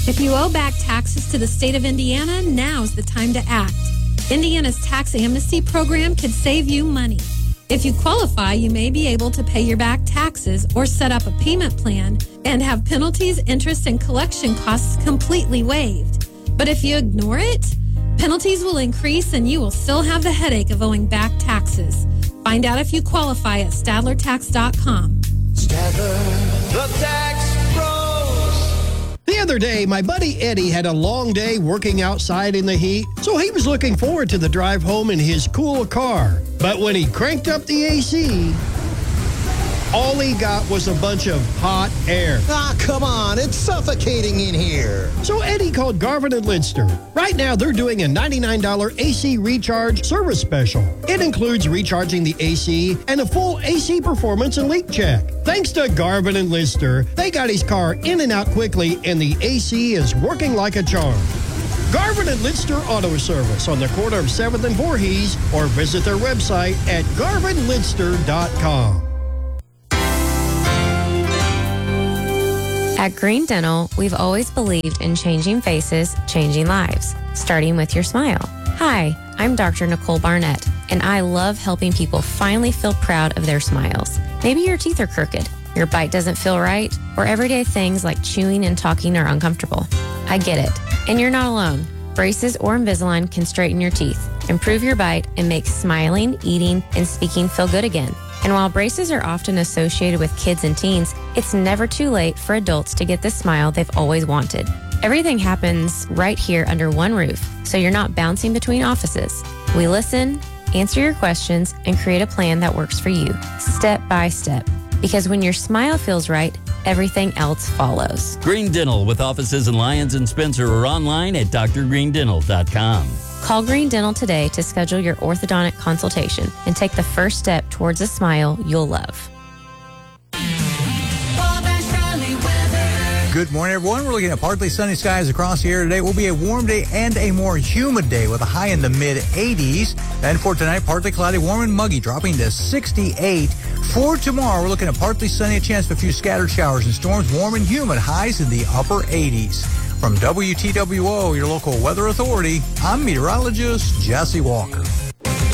If you owe back taxes to the state of Indiana, now's the time to act. Indiana's tax amnesty program could save you money. If you qualify, you may be able to pay your back taxes or set up a payment plan and have penalties, interest, and collection costs completely waived. But if you ignore it, penalties will increase and you will still have the headache of owing back taxes. Find out if you qualify at StadlerTax.com. Stadler, the Tax Pros. The other day, my buddy Eddie had a long day working outside in the heat, so he was looking forward to the drive home in his cool car. But when he cranked up the AC, all he got was a bunch of hot air. Ah, come on, it's suffocating in here. So Eddie called Garvin and Lidster. Right now, they're doing a $99 AC recharge service special. It includes recharging the AC and a full AC performance and leak check. Thanks to Garvin and Lidster, they got his car in and out quickly, and the AC is working like a charm. Garvin and Lidster Auto Service on the corner of 7th and Voorhees, or visit their website at garvinlidster.com. At Green Dental, we've always believed in changing faces, changing lives, starting with your smile. Hi, I'm Dr. Nicole Barnett, and I love helping people finally feel proud of their smiles. Maybe your teeth are crooked, your bite doesn't feel right, or everyday things like chewing and talking are uncomfortable. I get it, and you're not alone. Braces or Invisalign can straighten your teeth, improve your bite, and make smiling, eating, and speaking feel good again. And while braces are often associated with kids and teens, it's never too late for adults to get the smile they've always wanted. Everything happens right here under one roof, so you're not bouncing between offices. We listen, answer your questions, and create a plan that works for you, step by step. Because when your smile feels right, everything else follows. Green Dental, with offices in Lyons and Spencer, or online at drgreendental.com. Call Green Dental today to schedule your orthodontic consultation and take the first step towards a smile you'll love. Good morning, everyone. We're looking at partly sunny skies across the air today. It will be a warm day and a more humid day with a high in the mid-80s. And for tonight, partly cloudy, warm and muggy, dropping to 68. For tomorrow, we're looking at partly sunny, a chance for a few scattered showers and storms, warm and humid, highs in the upper 80s. From WTWO, your local weather authority, I'm meteorologist Jesse Walker.